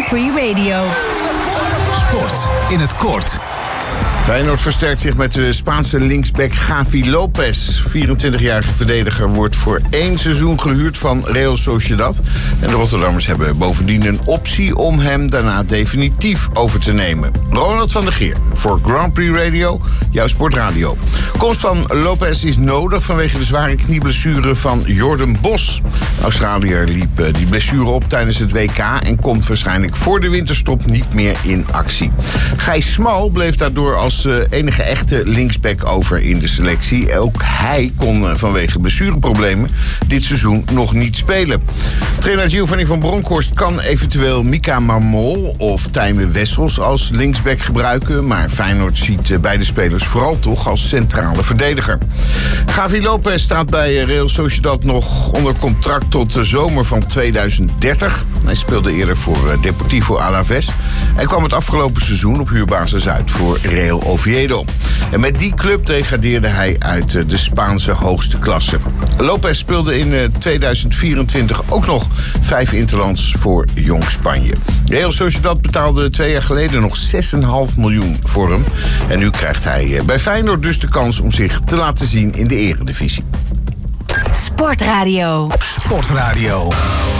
Prix Radio. Sport in het kort. Feyenoord versterkt zich met de Spaanse linksback Javi Lopez. 24-jarige verdediger wordt voor 1 seizoen gehuurd van Real Sociedad. En de Rotterdammers hebben bovendien een optie om hem daarna definitief over te nemen. Ronald van der Geer voor Grand Prix Radio, jouw sportradio. Komst van Lopez is nodig vanwege de zware knieblessure van Jordan Bos. De Australiër liep die blessure op tijdens het WK en komt waarschijnlijk voor de winterstop niet meer in actie. Gijs Smal bleef daardoor als enige echte linksback over in de selectie. Ook hij kon vanwege blessureproblemen dit seizoen nog niet spelen. Trainer Giovanni van Bronckhorst kan eventueel Mika Marmol of Tijmen Wessels als linksback gebruiken, maar Feyenoord ziet beide spelers vooral toch als centrale verdediger. Javi Lopez staat bij Real Sociedad nog onder contract tot de zomer van 2030. Hij speelde eerder voor Deportivo Alavés. Hij kwam het afgelopen seizoen op huurbasis uit voor Real Oviedo. En met die club degradeerde hij uit de Spaanse hoogste klasse. Lopez speelde in 2024 ook nog 5 interlands voor Jong Spanje. Real Sociedad betaalde 2 jaar geleden nog 6,5 miljoen voor hem. En nu krijgt hij bij Feyenoord dus de kans om zich te laten zien in de eredivisie. Sportradio. Sportradio.